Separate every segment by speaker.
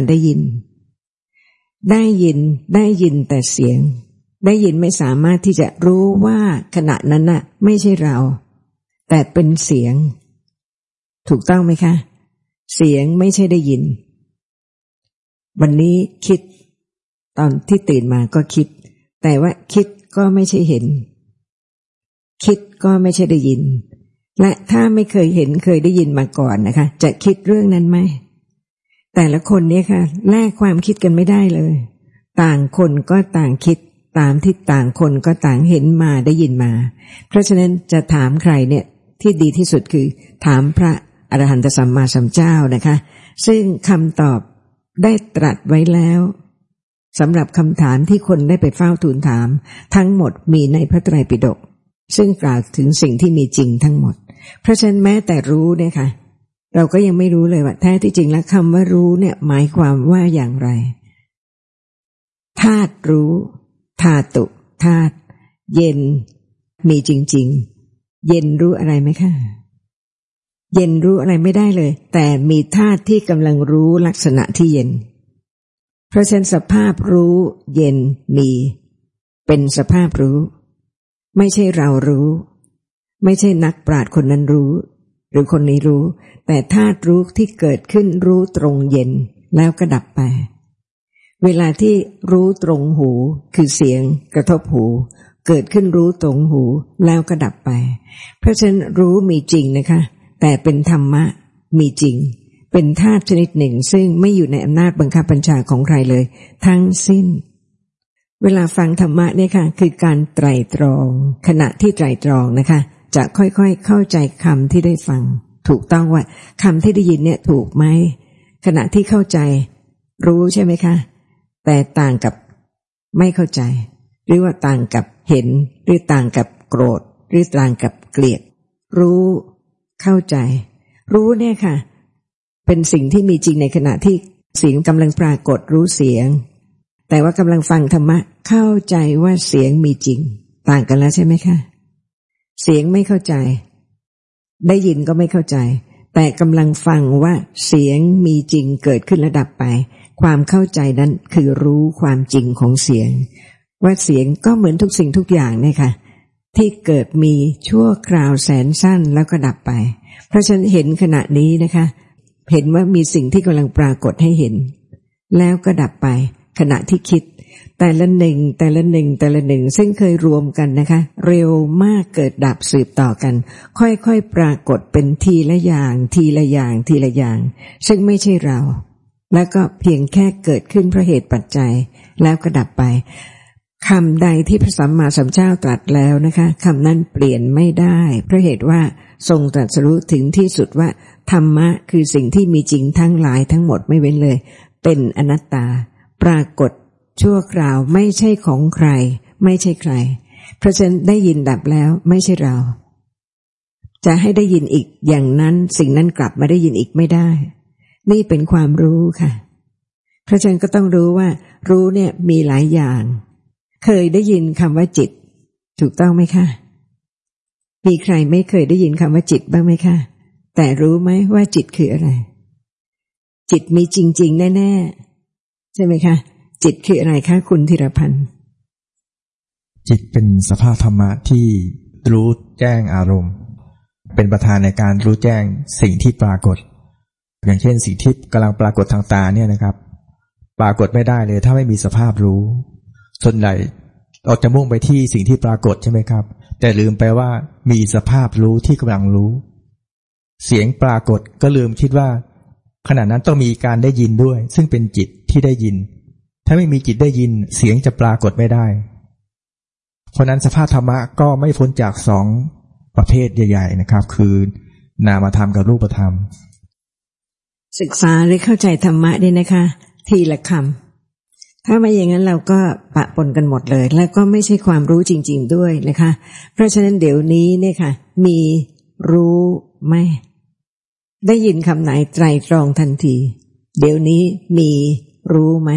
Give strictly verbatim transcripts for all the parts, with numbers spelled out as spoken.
Speaker 1: ได้ยินได้ยินได้ยินแต่เสียงได้ยินไม่สามารถที่จะรู้ว่าขณะนั้นน่ะไม่ใช่เราแต่เป็นเสียงถูกต้องไหมคะเสียงไม่ใช่ได้ยินวันนี้คิดตอนที่ตื่นมาก็คิดแต่ว่าคิดก็ไม่ใช่เห็นคิดก็ไม่ใช่ได้ยินและถ้าไม่เคยเห็นเคยได้ยินมาก่อนนะคะจะคิดเรื่องนั้นไหมแต่ละคนเนี่ยค่ะแลกความคิดกันไม่ได้เลยต่างคนก็ต่างคิดตามที่ต่างคนก็ต่างเห็นมาได้ยินมาเพราะฉะนั้นจะถามใครเนี่ยที่ดีที่สุดคือถามพระอรหันตสัมมาสัมพุทธเจ้านะคะซึ่งคำตอบได้ตรัสไว้แล้วสำหรับคำถามที่คนได้ไปเฝ้าทูลถามทั้งหมดมีในพระไตรปิฎกซึ่งกล่าวถึงสิ่งที่มีจริงทั้งหมดเพราะฉะนั้นแม้แต่รู้เนี่ยค่ะเราก็ยังไม่รู้เลยว่าแท้ที่จริงแล้วคำว่ารู้เนี่ยหมายความว่าอย่างไรธาตุรู้ธาตุธาตุเย็นมีจริงๆเย็นรู้อะไรไหมคะเย็นรู้อะไรไม่ได้เลยแต่มีธาตุที่กำลังรู้ลักษณะที่เย็นเพราะฉะนั้นสภาพรู้เย็นมีเป็นสภาพรู้ไม่ใช่เรารู้ไม่ใช่นักปราชญ์คนนั้นรู้หรือคนนี้รู้แต่ธาตุรู้ที่เกิดขึ้นรู้ตรงเย็นแล้วก็ดับไปเวลาที่รู้ตรงหูคือเสียงกระทบหูเกิดขึ้นรู้ตรงหูแล้วก็ดับไปเพราะฉะนั้นรู้มีจริงนะคะแต่เป็นธรรมะมีจริงเป็นธาตุชนิดหนึ่งซึ่งไม่อยู่ในอำนาจบังคับบัญชาของใครเลยทั้งสิ้นเวลาฟังธรรมะเนี่ยค่ะคือการไตร่ตรองขณะที่ไตร่ตรองนะคะจะค่อยๆเข้าใจคำที่ได้ฟังถูกต้องว่าคำที่ได้ยินเนี่ยถูกไหมขณะที่เข้าใจรู้ใช่ไหมคะแต่ต่างกับไม่เข้าใจหรือว่าต่างกับเห็นหรือต่างกับโกรธหรือต่างกับเกลียดรู้เข้าใจรู้เนี่ยค่ะเป็นสิ่งที่มีจริงในขณะที่เสียงกำลังปรากฏรู้เสียงแต่ว่ากำลังฟังธรรมะเข้าใจว่าเสียงมีจริงต่างกันแล้วใช่ไหมคะเสียงไม่เข้าใจได้ยินก็ไม่เข้าใจแต่กำลังฟังว่าเสียงมีจริงเกิดขึ้นและดับไปความเข้าใจนั้นคือรู้ความจริงของเสียงว่าเสียงก็เหมือนทุกสิ่งทุกอย่างเนี่ยค่ะที่เกิดมีชั่วคราวแสนสั้นแล้วก็ดับไปเพราะฉะนั้นเห็นขณะนี้นะคะเห็นว่ามีสิ่งที่กำลังปรากฏให้เห็นแล้วก็ดับไปขณะที่คิดแต่ละหนึ่งแต่ละหนึ่งแต่ละหนึ่งซึ่งเคยรวมกันนะคะเร็วมากเกิดดับสืบต่อกันค่อยๆปรากฏเป็นทีละอย่างทีละอย่างทีละอย่างซึ่งไม่ใช่เราแล้วก็เพียงแค่เกิดขึ้นเพราะเหตุปัจจัยแล้วก็ดับไปคำใดที่พระสัมมาสัมพุทธเจ้าตรัสแล้วนะคะคำนั้นเปลี่ยนไม่ได้เพราะเหตุว่าทรงตรัสรู้ถึงที่สุดว่าธรรมะคือสิ่งที่มีจริงทั้งหลายทั้งหมดไม่เว้นเลยเป็นอนัตตาปรากฏชั่วคราวไม่ใช่ของใครไม่ใช่ใครเพราะฉะนั้นได้ยินดับแล้วไม่ใช่เราจะให้ได้ยินอีกอย่างนั้นสิ่งนั้นกลับมาได้ยินอีกไม่ได้นี่เป็นความรู้ค่ะเพราะฉะนั้นก็ต้องรู้ว่ารู้เนี่ยมีหลายอย่างเคยได้ยินคำว่าจิตถูกต้องไหมคะมีใครไม่เคยได้ยินคำว่าจิตบ้างไหมคะแต่รู้ไหมว่าจิตคืออะไรจิตมีจริงๆแน่ๆใช่ไหมคะจิตคืออะไรคะคุณธีรพันธ์
Speaker 2: จิตเป็นสภาพธรรมะที่รู้แจ้งอารมณ์เป็นประธานในการรู้แจ้งสิ่งที่ปรากฏอย่างเช่นสิ่งที่กำลังปรากฏทางตาเนี่ยนะครับปรากฏไม่ได้เลยถ้าไม่มีสภาพรู้ส่วนใหญ่เราจะมุ่งไปที่สิ่งที่ปรากฏใช่ไหมครับแต่ลืมไปว่ามีสภาพรู้ที่กำลังรู้เสียงปรากฏก็ลืมคิดว่าขณะนั้นต้องมีการได้ยินด้วยซึ่งเป็นจิตที่ได้ยินถ้าไม่มีจิตได้ยินเสียงจะปรากฏไม่ได้เพราะนั้นสภาพธรรมะก็ไม่พ้นจากสองประเภทใหญ่ๆนะครับคือนามธรรมกับรูปธรรม
Speaker 1: ศึกษาหรือเข้าใจธรรมะด้วยนะคะทีละคำถ้าไม่อย่างนั้นเราก็ปะปนกันหมดเลยแล้วก็ไม่ใช่ความรู้จริงๆด้วยนะคะเพราะฉะนั้นเดี๋ยวนี้เนี่ยค่ะมีรู้ไหมได้ยินคำไหนไตรตรองทันทีเดี๋ยวนี้มีรู้ไหม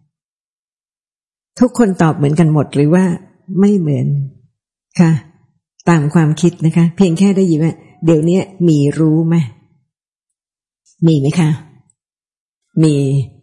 Speaker 1: ทุกคนตอบเหมือนกันหมดหรือว่าไม่เหมือนค่ะตามความคิดนะคะเพียงแค่ได้ยินว่าเดี๋ยวนี้มีรู้ไหมมีไหมคะมี